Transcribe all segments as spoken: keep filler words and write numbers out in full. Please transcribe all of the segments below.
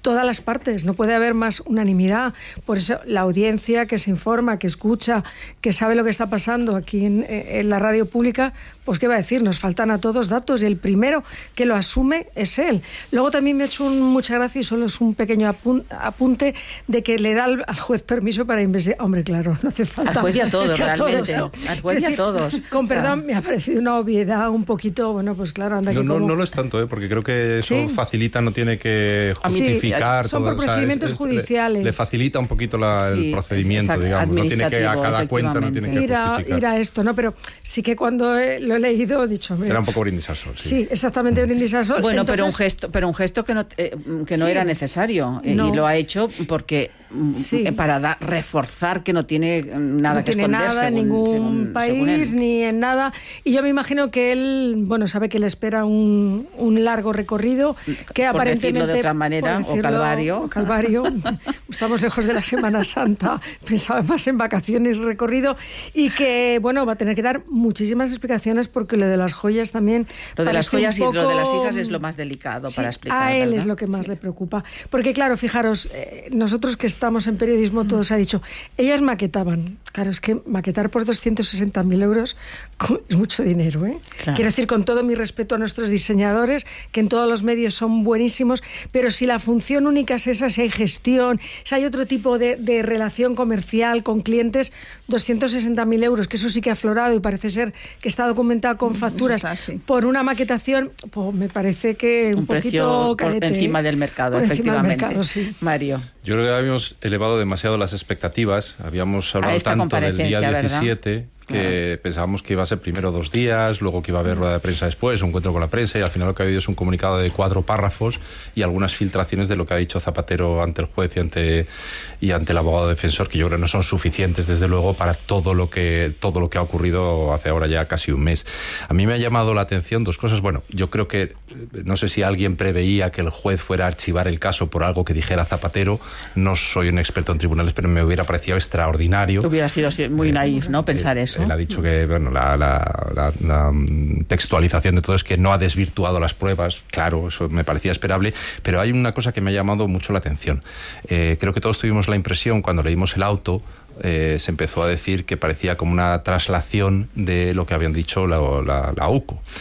todas las partes, no puede haber más unanimidad. Por eso la audiencia que se informa, que escucha, que sabe lo que está pasando aquí en, en la radio pública, pues qué va a decir, nos faltan a todos datos y el primero que lo asume es él. Luego también me ha hecho un, mucha gracia y solo es un pequeño apun, apunte de que le da al, al juez permiso para investigar. Hombre, claro, no hace falta. Al juez y a todos, a realmente. Todos, ¿no? Al juez y a todos. Con perdón, claro. Me ha parecido una obviedad un poquito, bueno, pues claro, anda no, que no, como... no lo es tanto, ¿eh? Porque creo que eso sí. facilita, no tiene que justificar. Sí, son todo, por procedimientos o sea, es, judiciales. Le, le facilita un poquito la, sí, el procedimiento, es, digamos. No tiene que a cada cuenta, no tiene que ir a, justificar. ir a esto, ¿no? Pero sí que cuando he, lo he leído he dicho... Mira, era un poco brindis al sol. Sí, sí exactamente, brindis al sol. Bueno, Entonces, pero un gesto, pero un gesto que no, eh, que no sí, era necesario eh, no. y lo ha hecho porque sí. eh, para da, reforzar que no tiene nada no que tiene esconder nada en según, ningún según, país según ni en nada. Y yo me imagino que él, bueno, sabe que le espera un, un largo recorrido que por aparentemente... decirlo de otra manera, decirlo, o calvario. O calvario. Estamos lejos de la Semana Santa, pensaba más en vacaciones, recorrido, y que, bueno, va a tener que dar muchísimas explicaciones porque lo de las joyas también... Lo de las joyas poco... y lo de las hijas es lo más delicado sí, para explicar. A él ¿verdad? es lo que más sí. le preocupa. Porque, claro, fijaros, eh, nosotros que estamos en periodismo, todo se ha dicho, ellas maquetaban. Claro, es que maquetar por doscientos sesenta mil euros es mucho dinero, ¿eh? Claro. Quiero decir, con todo mi respeto a nuestros diseñadores, que en todos los medios son buenísimos, pero si la función única es esa, si hay gestión, si hay otro tipo de, de relación comercial con clientes, doscientos sesenta mil euros, que eso sí que ha aflorado y parece ser que está documentado con facturas por una maquetación, pues me parece que un, un poquito carete, por encima del mercado, por efectivamente. Encima del mercado, sí. Mario. Yo creo que habíamos elevado demasiado las expectativas, habíamos hablado tanto del día diecisiete... ¿verdad? Que ah. pensábamos que iba a ser primero dos días, luego que iba a haber rueda de prensa después, un encuentro con la prensa, y al final lo que ha habido es un comunicado de cuatro párrafos y algunas filtraciones de lo que ha dicho Zapatero ante el juez y ante, y ante el abogado defensor, que yo creo que no son suficientes, desde luego, para todo lo que, todo lo que ha ocurrido hace ahora ya casi un mes. A mí me ha llamado la atención dos cosas. Bueno, yo creo que, no sé si alguien preveía que el juez fuera a archivar el caso por algo que dijera Zapatero. No soy un experto en tribunales, pero me hubiera parecido extraordinario. Hubiera sido muy naif, ¿no?, pensar eh, eso. Él ha dicho que, bueno, la, la, la, la textualización de todo es que no ha desvirtuado las pruebas. Claro, eso me parecía esperable, pero hay una cosa que me ha llamado mucho la atención. Eh, creo que todos tuvimos la impresión, cuando leímos el auto, Eh, se empezó a decir que parecía como una traslación de lo que habían dicho la, la, la U C O,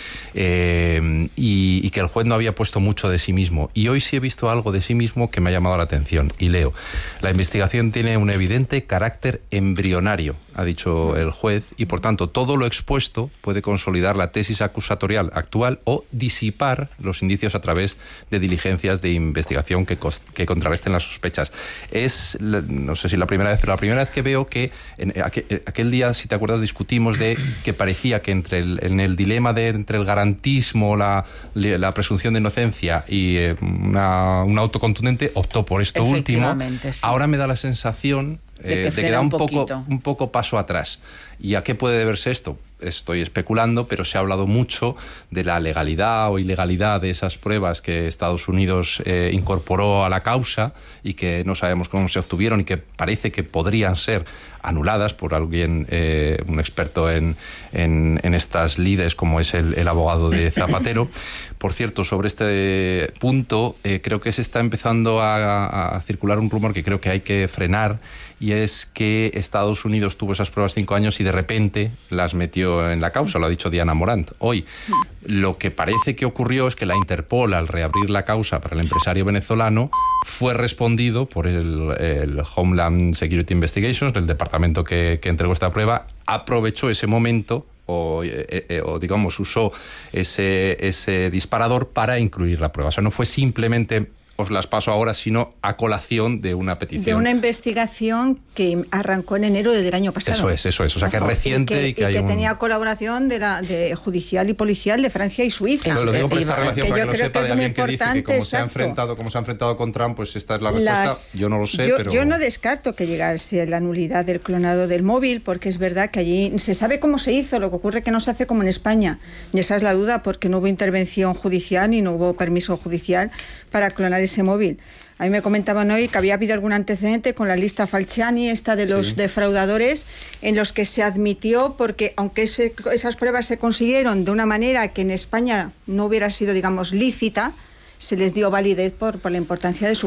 eh, y, y que el juez no había puesto mucho de sí mismo. Y hoy sí he visto algo de sí mismo que me ha llamado la atención, y leo: la investigación tiene un evidente carácter embrionario, ha dicho el juez, y por tanto todo lo expuesto puede consolidar la tesis acusatorial actual o disipar los indicios a través de diligencias de investigación que, que contrarresten las sospechas. Es, no sé si la primera vez, pero la primera vez que veo que en aquel, aquel día, si te acuerdas, discutimos de que parecía que entre el, en el dilema de entre el garantismo, la, la presunción de inocencia y eh, una, un auto contundente, optó por esto último. Sí. Ahora me da la sensación eh, de que, de que da un, un poco, un poco paso atrás. ¿Y a qué puede deberse esto? Estoy especulando, pero se ha hablado mucho de la legalidad o ilegalidad de esas pruebas que Estados Unidos eh, incorporó a la causa y que no sabemos cómo se obtuvieron y que parece que podrían ser anuladas por alguien, eh, un experto en, en, en estas lides como es el, el abogado de Zapatero. Por cierto, sobre este punto, eh, creo que se está empezando a, a circular un rumor que creo que hay que frenar, y es que Estados Unidos tuvo esas pruebas cinco años y de repente las metió en la causa, lo ha dicho Diana Morant hoy. Lo que parece que ocurrió es que la Interpol, al reabrir la causa para el empresario venezolano, fue respondido por el, el Homeland Security Investigations, el departamento que, que entregó esta prueba, aprovechó ese momento o, eh, eh, o digamos, usó ese, ese disparador para incluir la prueba. O sea, no fue simplemente... os las paso ahora, sino a colación de una petición. De una investigación que arrancó en enero del año pasado. Eso es, eso es. O sea, que es reciente y que, y que, y hay que un... tenía colaboración de la de judicial y policial de Francia y Suiza. Pero lo digo por esta relación, que para yo que lo sepa, que de alguien que dice que como exacto. se ha enfrentado, como se ha enfrentado con Trump, pues esta es la respuesta. Las, yo no lo sé, yo, pero... Yo no descarto que llegase la nulidad del clonado del móvil, porque es verdad que allí se sabe cómo se hizo, lo que ocurre que no se hace como en España. Y esa es la duda, porque no hubo intervención judicial ni no hubo permiso judicial para clonar ese móvil. A mí me comentaban hoy que había habido algún antecedente con la lista Falciani, esta de los sí. defraudadores, en los que se admitió, porque aunque ese, esas pruebas se consiguieron de una manera que en España no hubiera sido, digamos, lícita, se les dio validez por, por la importancia de su